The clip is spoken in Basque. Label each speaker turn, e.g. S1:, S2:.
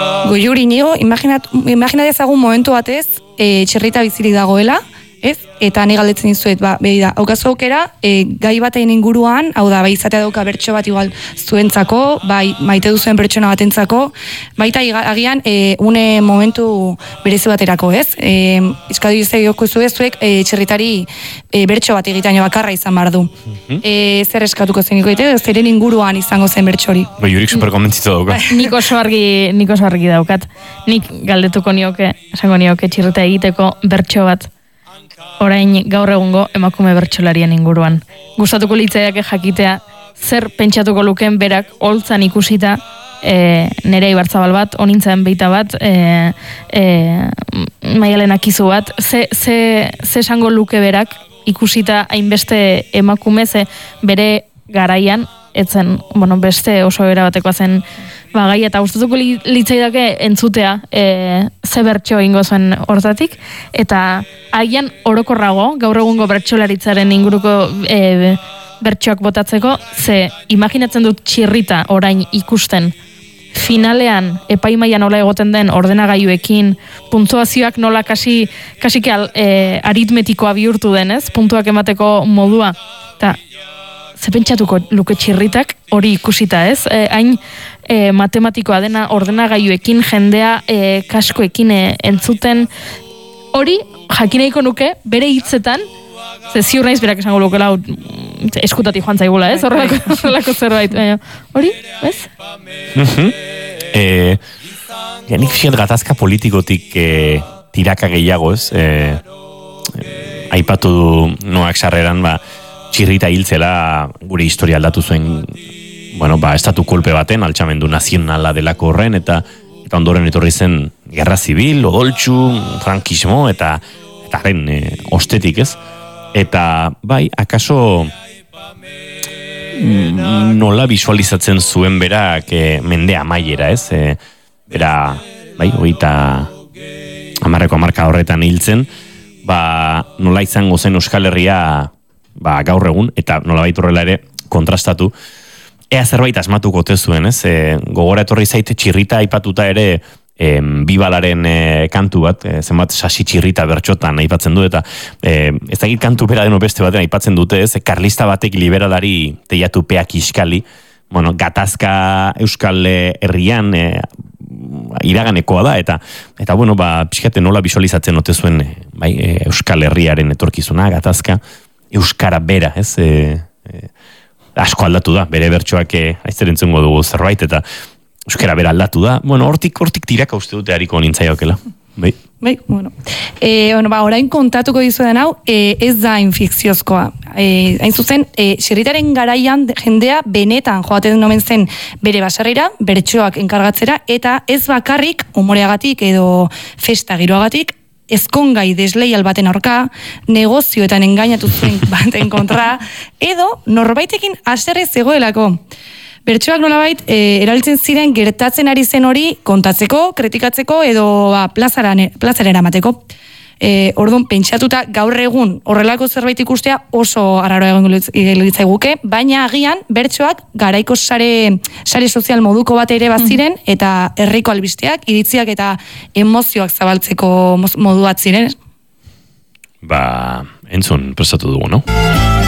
S1: Goiuri nigo, imagina dezagun momentu batez, txerrita bizirik dagoela, ez? Eta ni galdetzen dizuet, behi da, aukazu aukera, gai batein inguruan, hau da, bai izatea dauka bertso bat igual zuentzako, bai maite duzuen pertsona batentzako, baita agian une momentu berezi baterako, ez? Euskadi izaioko zuek txerritari bertso bat egitean bakarra izan behar du. Zer eskatuko zen ikoite, zeren inguruan izango zen bertsori.
S2: Jurik superkonbentzitu dauka.
S3: Nik oso argi daukat. Nik galdetuko nioke, esango nioke txirrita egiteko bertso bat. Orain gaur egungo emakume bertsolarien inguruan. Gustatuko litzaiake jakitea zer pentsatuko lukeen berak holtzan ikusita Nerea Ibarzabal bat, Onintzaen Beita bat, Maialen Akizu bat, ze esango luke berak ikusita hainbeste emakume, ze bere garaian etzen, beste oso era batekoa zen gai, eta gustatuko litzaidake entzutea ze bertso egingo zuen hortatik, eta agian orokorrago, gaur egungo bertsolaritzaren inguruko bertsoak botatzeko, ze imaginatzen dut txirrita orain ikusten finalean epaimaia nola egoten den ordenagailuekin, puntuazioak nola kasike aritmetikoa bihurtu denez, puntuak emateko modua, eta ze pentsatuko luke txirritak hori ikusita, ez? Hain matematikoa dena ordenagailuekin, jendea kaskoekin entzuten, hori jakineiko nuke bere hitzetan, ze ziur naiz berak esango lukela eskutatik joan zaigula, ez? Horrelako zerbait, hori, ez?
S2: Nik fiat gatazka politikotik tiraka gehiago, ez? Aipatu du Noak sarreran, txirrita hiltzela gure historia aldatu zuen, estatu kolpe baten, altxamendu nazionala delako horren, eta ondoren etorri zen gerra zibil, odoltsu, frankismo, eta haren ostetik, ez? Eta, akaso nola visualizatzen zuen berak mendea amaiera, ez? Bera, hogeita hamarreko hamarka horretan hiltzen, nola izango zen Euskal Herria gaur egun, eta nola baitu horrela ere kontrastatu, ea zerbait asmatuko tezuen, ez? Gogora etorri zaite txirrita aipatuta ere Bibalaren kantu bat, zenbat sasi txirrita bertxotan aipatzen du, eta ez dakit kantu bera deno beste baten aipatzen dute, ez? Karlista batek liberalari teiatu peak iskali, gatazka Euskal Herrian iraganekoa da, eta pixkate nola visualizatzen ote zuen Euskal Herriaren etorkizuna, gatazka, Euskara bera, ez? Asko aldatu da, bere bertsoak aizterentzungo dugu zerbait, eta Euskara bera aldatu da. Hortik tiraka uste dute hariko nintzaiokela.
S1: Orain kontatuko dizuen hau, ez da infikziozkoa. Hain zuzen, txirritaren garaian jendea benetan joaten nomen zen bere baserrira, bertsoak enkargatzera, eta ez bakarrik, humoreagatik edo festa giroagatik, ezkongai desleial baten aurka, negozioetan engainatu zuen baten kontra, edo norbaitekin haserre zegoelako. Bertsoak nolabait erabiltzen ziren gertatzen ari zen hori kontatzeko, kritikatzeko edo plazara eramateko. Orduan, pentsatuta gaur egun horrelako zerbait ikustea oso arraroa egon litzaiguke, baina agian bertsoak garaiko sare sozial moduko bat ere baziren, eta herriko albisteak, iritziak eta emozioak zabaltzeko modu bat ziren.
S2: Entzun prestatu dugu, no?